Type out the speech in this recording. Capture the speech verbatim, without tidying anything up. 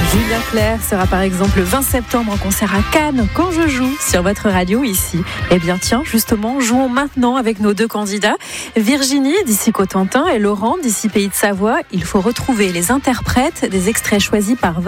Julien Clerc sera par exemple le vingt septembre en concert à Cannes quand je joue sur votre radio ici. Eh bien tiens, justement, jouons maintenant avec nos deux candidats. Virginie d'ici Cotentin et Laurent d'ici Pays de Savoie. Il faut retrouver les interprètes des extraits choisis par